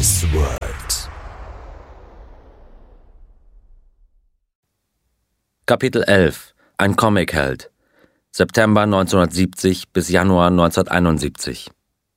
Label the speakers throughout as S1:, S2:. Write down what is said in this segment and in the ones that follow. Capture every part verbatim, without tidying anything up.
S1: Elvis World.
S2: Kapitel elf. Ein Comicheld. September neunzehnhundertsiebzig bis Januar neunzehnhunderteinundsiebzig.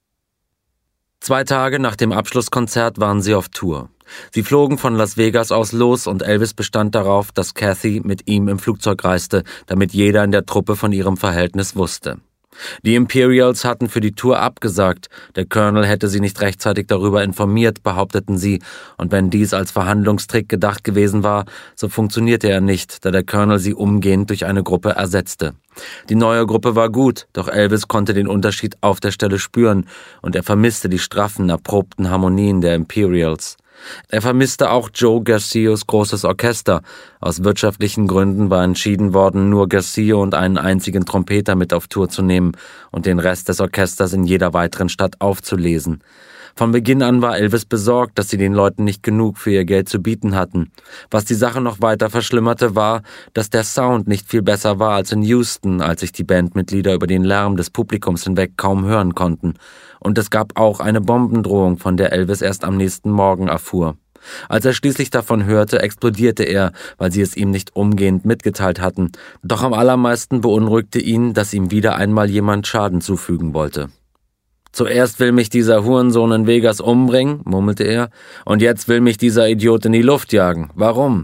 S2: Zwei Tage nach dem Abschlusskonzert waren sie auf Tour. Sie flogen von Las Vegas aus los und Elvis bestand darauf, dass Kathy mit ihm im Flugzeug reiste, damit jeder in der Truppe von ihrem Verhältnis wusste. Die Imperials hatten für die Tour abgesagt, der Colonel hätte sie nicht rechtzeitig darüber informiert, behaupteten sie, und wenn dies als Verhandlungstrick gedacht gewesen war, so funktionierte er nicht, da der Colonel sie umgehend durch eine Gruppe ersetzte. Die neue Gruppe war gut, doch Elvis konnte den Unterschied auf der Stelle spüren, und er vermisste die straffen, erprobten Harmonien der Imperials. Er vermisste auch Joe Garcios großes Orchester. Aus wirtschaftlichen Gründen war entschieden worden, nur Garcio und einen einzigen Trompeter mit auf Tour zu nehmen und den Rest des Orchesters in jeder weiteren Stadt aufzulesen. Von Beginn an war Elvis besorgt, dass sie den Leuten nicht genug für ihr Geld zu bieten hatten. Was die Sache noch weiter verschlimmerte, war, dass der Sound nicht viel besser war als in Houston, als sich die Bandmitglieder über den Lärm des Publikums hinweg kaum hören konnten. Und es gab auch eine Bombendrohung, von der Elvis erst am nächsten Morgen erfuhr. Als er schließlich davon hörte, explodierte er, weil sie es ihm nicht umgehend mitgeteilt hatten. Doch am allermeisten beunruhigte ihn, dass ihm wieder einmal jemand Schaden zufügen wollte. »Zuerst will mich dieser Hurensohn in Vegas umbringen«, murmelte er, »und jetzt will mich dieser Idiot in die Luft jagen. Warum?«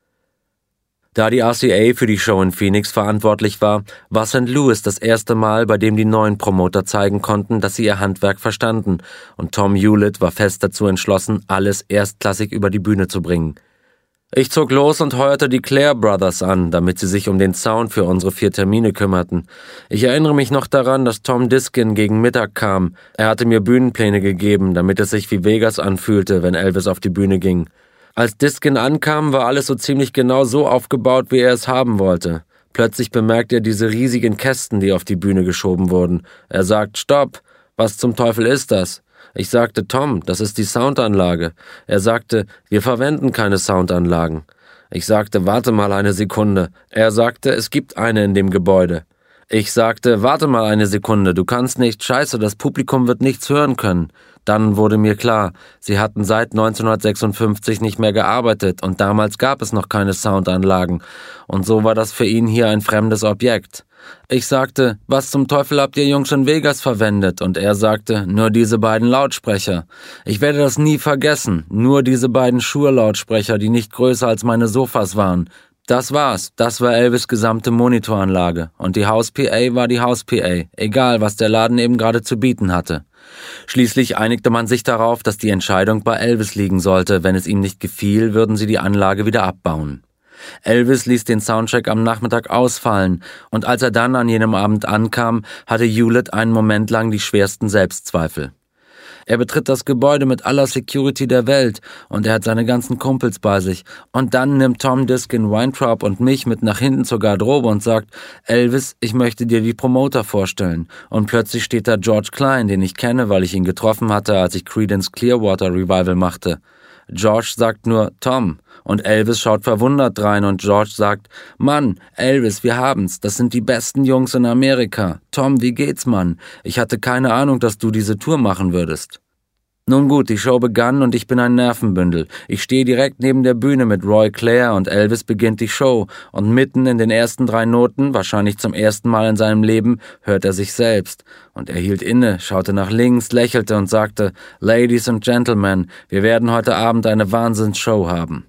S2: Da die R C A für die Show in Phoenix verantwortlich war, war Sankt Louis das erste Mal, bei dem die neuen Promoter zeigen konnten, dass sie ihr Handwerk verstanden, und Tom Hewlett war fest dazu entschlossen, alles erstklassig über die Bühne zu bringen. Ich zog los und heuerte die Clare Brothers an, damit sie sich um den Sound für unsere vier Termine kümmerten. Ich erinnere mich noch daran, dass Tom Diskin gegen Mittag kam. Er hatte mir Bühnenpläne gegeben, damit es sich wie Vegas anfühlte, wenn Elvis auf die Bühne ging. Als Diskin ankam, war alles so ziemlich genau so aufgebaut, wie er es haben wollte. Plötzlich bemerkt er diese riesigen Kästen, die auf die Bühne geschoben wurden. Er sagt, »Stopp, was zum Teufel ist das?« Ich sagte, »Tom, das ist die Soundanlage.« Er sagte, »Wir verwenden keine Soundanlagen.« Ich sagte, »Warte mal eine Sekunde.« Er sagte, »Es gibt eine in dem Gebäude.« Ich sagte, »Warte mal eine Sekunde, du kannst nicht, scheiße, das Publikum wird nichts hören können.« Dann wurde mir klar, sie hatten seit neunzehnhundertsechsundfünfzig nicht mehr gearbeitet und damals gab es noch keine Soundanlagen. Und so war das für ihn hier ein fremdes Objekt. Ich sagte, »Was zum Teufel habt ihr Jungs in Vegas verwendet?« Und er sagte, »Nur diese beiden Lautsprecher.« Ich werde das nie vergessen, nur diese beiden Shure-Lautsprecher, die nicht größer als meine Sofas waren. Das war's, das war Elvis' gesamte Monitoranlage. Und die House-P A war die House-P A, egal was der Laden eben gerade zu bieten hatte. Schließlich einigte man sich darauf, dass die Entscheidung bei Elvis liegen sollte. Wenn es ihm nicht gefiel, würden sie die Anlage wieder abbauen. Elvis ließ den Soundcheck am Nachmittag ausfallen, und als er dann an jenem Abend ankam, hatte Hewlett einen Moment lang die schwersten Selbstzweifel. Er betritt das Gebäude mit aller Security der Welt, und er hat seine ganzen Kumpels bei sich. Und dann nimmt Tom Diskin Weintraub und mich mit nach hinten zur Garderobe und sagt, »Elvis, ich möchte dir die Promoter vorstellen.« Und plötzlich steht da George Klein, den ich kenne, weil ich ihn getroffen hatte, als ich Creedence Clearwater Revival machte. George sagt nur, »Tom«, und Elvis schaut verwundert rein und George sagt, »Mann, Elvis, wir haben's, das sind die besten Jungs in Amerika. Tom, wie geht's, Mann? Ich hatte keine Ahnung, dass du diese Tour machen würdest.« Nun gut, die Show begann und ich bin ein Nervenbündel. Ich stehe direkt neben der Bühne mit Roy Clare und Elvis beginnt die Show und mitten in den ersten drei Noten, wahrscheinlich zum ersten Mal in seinem Leben, hört er sich selbst. Und er hielt inne, schaute nach links, lächelte und sagte, »Ladies and Gentlemen, wir werden heute Abend eine Wahnsinnsshow haben.«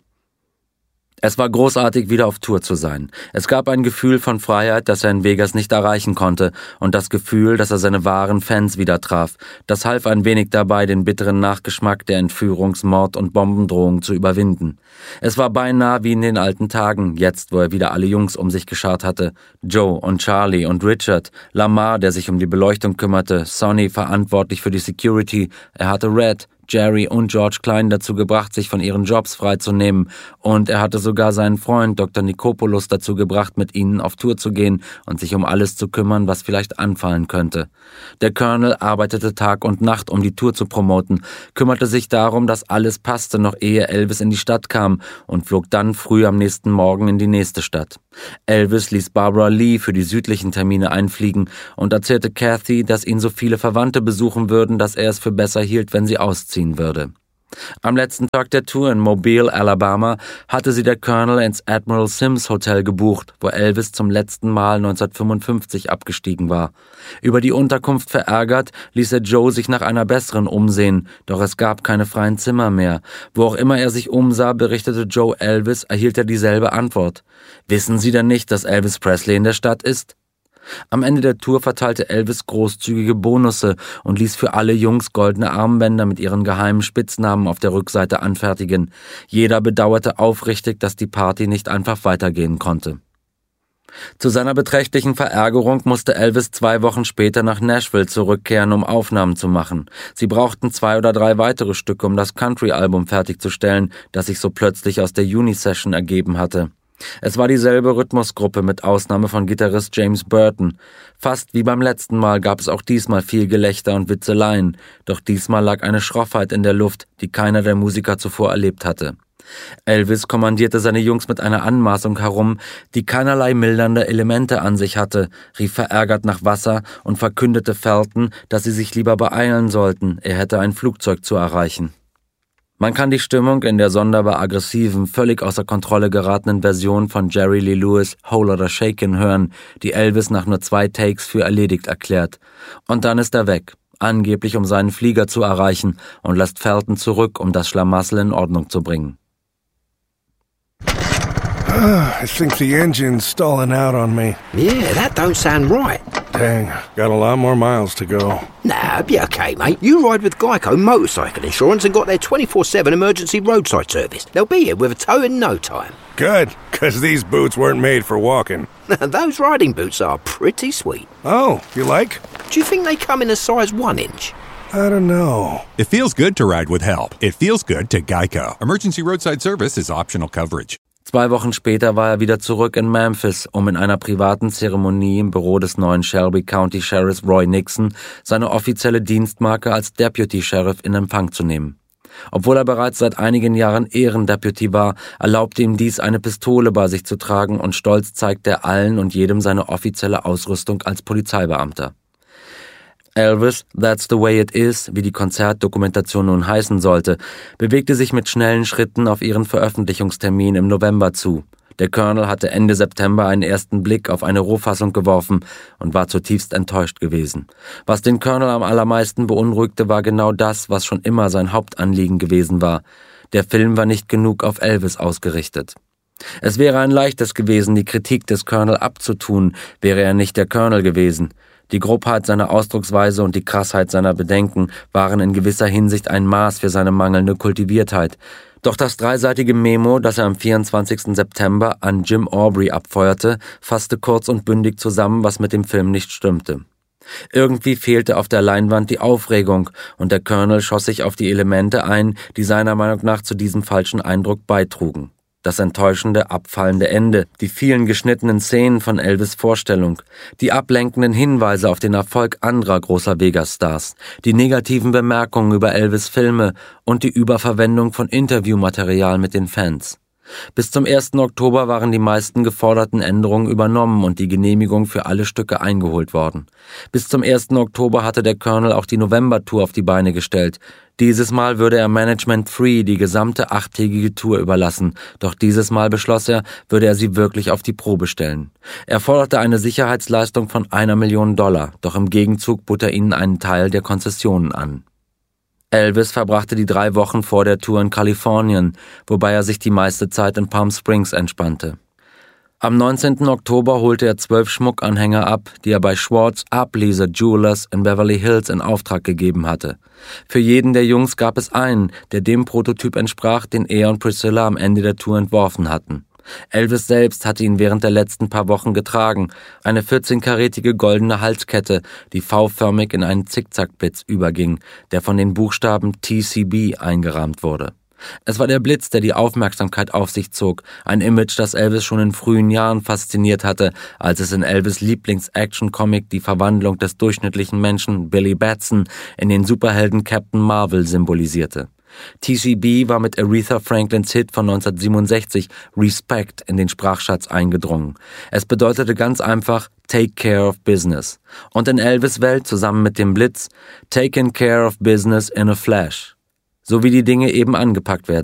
S2: Es war großartig, wieder auf Tour zu sein. Es gab ein Gefühl von Freiheit, das er in Vegas nicht erreichen konnte, und das Gefühl, dass er seine wahren Fans wieder traf. Das half ein wenig dabei, den bitteren Nachgeschmack der Entführungs-, Mord- und Bombendrohung zu überwinden. Es war beinahe wie in den alten Tagen, jetzt, wo er wieder alle Jungs um sich geschart hatte. Joe und Charlie und Richard, Lamar, der sich um die Beleuchtung kümmerte, Sonny, verantwortlich für die Security, er hatte Red, Jerry und George Klein dazu gebracht, sich von ihren Jobs freizunehmen, und er hatte sogar seinen Freund Doktor Nikopoulos dazu gebracht, mit ihnen auf Tour zu gehen und sich um alles zu kümmern, was vielleicht anfallen könnte. Der Colonel arbeitete Tag und Nacht, um die Tour zu promoten, kümmerte sich darum, dass alles passte, noch ehe Elvis in die Stadt kam, und flog dann früh am nächsten Morgen in die nächste Stadt. Elvis ließ Barbara Lee für die südlichen Termine einfliegen und erzählte Kathy, dass ihn so viele Verwandte besuchen würden, dass er es für besser hielt, wenn sie ausziehen würde. Am letzten Tag der Tour in Mobile, Alabama, hatte sie der Colonel ins Admiral Sims Hotel gebucht, wo Elvis zum letzten Mal neunzehnhundertfünfundfünfzig abgestiegen war. Über die Unterkunft verärgert, ließ er Joe sich nach einer besseren umsehen, doch es gab keine freien Zimmer mehr. Wo auch immer er sich umsah, berichtete Joe Elvis, erhielt er dieselbe Antwort. »Wissen Sie denn nicht, dass Elvis Presley in der Stadt ist?« Am Ende der Tour verteilte Elvis großzügige Bonusse und ließ für alle Jungs goldene Armbänder mit ihren geheimen Spitznamen auf der Rückseite anfertigen. Jeder bedauerte aufrichtig, dass die Party nicht einfach weitergehen konnte. Zu seiner beträchtlichen Verärgerung musste Elvis zwei Wochen später nach Nashville zurückkehren, um Aufnahmen zu machen. Sie brauchten zwei oder drei weitere Stücke, um das Country-Album fertigzustellen, das sich so plötzlich aus der Juni-Session ergeben hatte. Es war dieselbe Rhythmusgruppe mit Ausnahme von Gitarrist James Burton. Fast wie beim letzten Mal gab es auch diesmal viel Gelächter und Witzeleien, doch diesmal lag eine Schroffheit in der Luft, die keiner der Musiker zuvor erlebt hatte. Elvis kommandierte seine Jungs mit einer Anmaßung herum, die keinerlei mildernde Elemente an sich hatte, rief verärgert nach Wasser und verkündete Felton, dass sie sich lieber beeilen sollten, er hätte ein Flugzeug zu erreichen. Man kann die Stimmung in der sonderbar aggressiven, völlig außer Kontrolle geratenen Version von Jerry Lee Lewis' Hole oder Shakin' hören, die Elvis nach nur zwei Takes für erledigt erklärt. Und dann ist er weg, angeblich um seinen Flieger zu erreichen, und lässt Felton zurück, um das Schlamassel in Ordnung zu bringen.
S1: I think the engine's stalling out on me.
S3: Yeah, that don't sound right.
S1: Dang, got a lot more miles to go.
S3: Nah, be okay, mate. You ride with Geico Motorcycle Insurance and got their twenty-four seven emergency roadside service. They'll be here with a tow in no time.
S1: Good, because these boots weren't made for walking.
S3: Those riding boots are pretty sweet.
S1: Oh, you like?
S3: Do you think they come in a size one inch?
S1: I don't know.
S4: It feels good to ride with help. It feels good to Geico. Emergency roadside service is optional coverage.
S2: Zwei Wochen später war er wieder zurück in Memphis, um in einer privaten Zeremonie im Büro des neuen Shelby County Sheriffs Roy Nixon seine offizielle Dienstmarke als Deputy Sheriff in Empfang zu nehmen. Obwohl er bereits seit einigen Jahren Ehrendeputy war, erlaubte ihm dies, eine Pistole bei sich zu tragen, und stolz zeigte er allen und jedem seine offizielle Ausrüstung als Polizeibeamter. Elvis, That's the Way It Is, wie die Konzertdokumentation nun heißen sollte, bewegte sich mit schnellen Schritten auf ihren Veröffentlichungstermin im November zu. Der Colonel hatte Ende September einen ersten Blick auf eine Rohfassung geworfen und war zutiefst enttäuscht gewesen. Was den Colonel am allermeisten beunruhigte, war genau das, was schon immer sein Hauptanliegen gewesen war. Der Film war nicht genug auf Elvis ausgerichtet. Es wäre ein leichtes gewesen, die Kritik des Colonel abzutun, wäre er nicht der Colonel gewesen. Die Grobheit seiner Ausdrucksweise und die Krassheit seiner Bedenken waren in gewisser Hinsicht ein Maß für seine mangelnde Kultiviertheit. Doch das dreiseitige Memo, das er am vierundzwanzigsten September an Jim Aubrey abfeuerte, fasste kurz und bündig zusammen, was mit dem Film nicht stimmte. Irgendwie fehlte auf der Leinwand die Aufregung, und der Colonel schoss sich auf die Elemente ein, die seiner Meinung nach zu diesem falschen Eindruck beitrugen. Das enttäuschende, abfallende Ende, die vielen geschnittenen Szenen von Elvis' Vorstellung, die ablenkenden Hinweise auf den Erfolg anderer großer Vegas-Stars, die negativen Bemerkungen über Elvis' Filme und die Überverwendung von Interviewmaterial mit den Fans. Bis zum ersten Oktober waren die meisten geforderten Änderungen übernommen und die Genehmigung für alle Stücke eingeholt worden. Bis zum ersten Oktober hatte der Colonel auch die November-Tour auf die Beine gestellt. Dieses Mal würde er Management Free die gesamte achttägige Tour überlassen, doch dieses Mal beschloss er, würde er sie wirklich auf die Probe stellen. Er forderte eine Sicherheitsleistung von einer Million Dollar, doch im Gegenzug bot er ihnen einen Teil der Konzessionen an. Elvis verbrachte die drei Wochen vor der Tour in Kalifornien, wobei er sich die meiste Zeit in Palm Springs entspannte. Am neunzehnten Oktober holte er zwölf Schmuckanhänger ab, die er bei Schwartz Ablese Jewelers in Beverly Hills in Auftrag gegeben hatte. Für jeden der Jungs gab es einen, der dem Prototyp entsprach, den er und Priscilla am Ende der Tour entworfen hatten. Elvis selbst hatte ihn während der letzten paar Wochen getragen, eine vierzehnkarätige goldene Halskette, die V-förmig in einen Zickzackblitz überging, der von den Buchstaben T C B eingerahmt wurde. Es war der Blitz, der die Aufmerksamkeit auf sich zog, ein Image, das Elvis schon in frühen Jahren fasziniert hatte, als es in Elvis' Lieblings-Action-Comic die Verwandlung des durchschnittlichen Menschen Billy Batson in den Superhelden Captain Marvel symbolisierte. T C B war mit Aretha Franklins Hit von neunzehnhundertsiebenundsechzig Respect in den Sprachschatz eingedrungen. Es bedeutete ganz einfach Take care of business. Und in Elvis' Welt zusammen mit dem Blitz Taking care of business in a flash. so wie die Dinge eben angepackt werden